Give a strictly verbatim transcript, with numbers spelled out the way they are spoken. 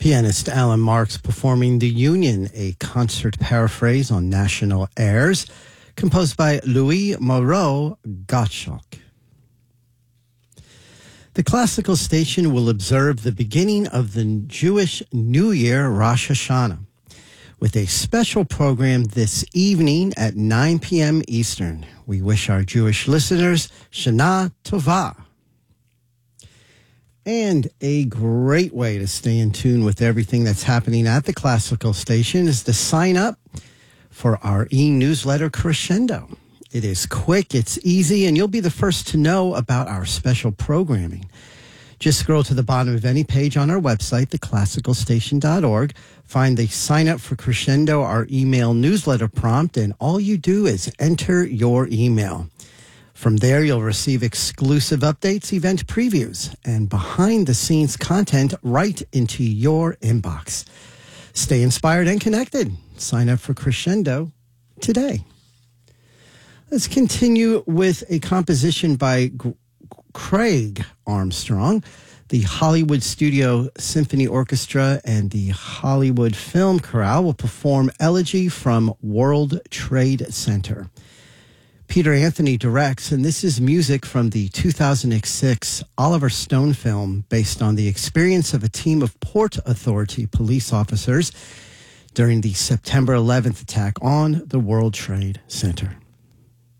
Pianist Alan Marks performing The Union, a concert paraphrase on national airs, composed by Louis Moreau Gottschalk. The classical station will observe the beginning of the Jewish New Year, Rosh Hashanah, with a special program this evening at nine p.m. Eastern. We wish our Jewish listeners Shana Tova. And a great way to stay in tune with everything that's happening at the classical station is to sign up for our e-newsletter Crescendo. It is quick, it's easy, and you'll be the first to know about our special programming. Just scroll to the bottom of any page on our website, the classical station dot org, find the Sign Up for Crescendo, our email newsletter prompt, and all you do is enter your email. From there, you'll receive exclusive updates, event previews, and behind-the-scenes content right into your inbox. Stay inspired and connected. Sign up for Crescendo today. Let's continue with a composition by G- Craig Armstrong. The Hollywood Studio Symphony Orchestra and the Hollywood Film Chorale will perform Elegy from World Trade Center. Peter Anthony directs, and this is music from the two thousand six Oliver Stone film based on the experience of a team of Port Authority police officers during the September eleventh attack on the World Trade Center.